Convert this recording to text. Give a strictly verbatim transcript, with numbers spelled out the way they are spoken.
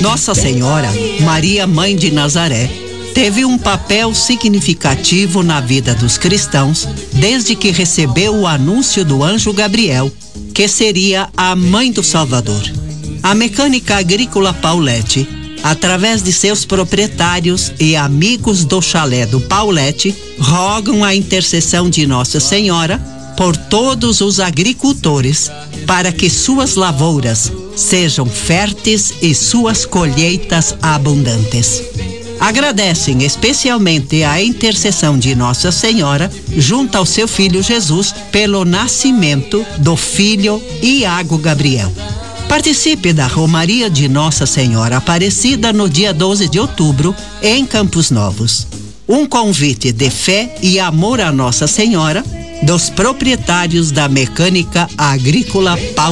Nossa Senhora, Maria Mãe de Nazaré, teve um papel significativo na vida dos cristãos desde que recebeu o anúncio do anjo Gabriel, que seria a mãe do Salvador. A mecânica agrícola Paulette, através de seus proprietários e amigos do chalé do Paulette, rogam a intercessão de Nossa Senhora por todos os agricultores, para que suas lavouras sejam férteis e suas colheitas abundantes. Agradecem especialmente a intercessão de Nossa Senhora junto ao seu filho Jesus pelo nascimento do filho Iago Gabriel. Participe da Romaria de Nossa Senhora Aparecida no dia doze de outubro, em Campos Novos. Um convite de fé e amor a Nossa Senhora dos proprietários da mecânica agrícola Paulette.